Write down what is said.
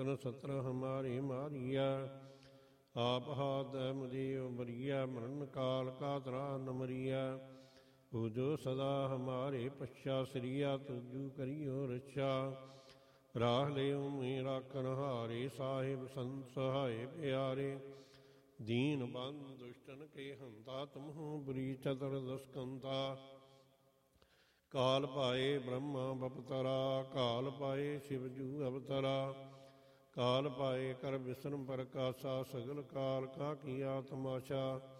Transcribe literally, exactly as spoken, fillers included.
सत्र हमारे मारिया आप हाथ मुझे बरिया मरण काल का तरा न मरिया पूजो सदा हमारे पश्चा श्रिया तुझू करियो रक्षा राह ले मेरा कन्हारे साहिब संत सहाय प्यारे दीन बंद दुष्टन के हंता तुम हो बुरी चतुर्दश कंता काल पाए ब्रह्मा बपतरा काल पाए शिवजू अवतरा काल पाए कर विष्णु प्रकाशा सगल काल का किया तमाशा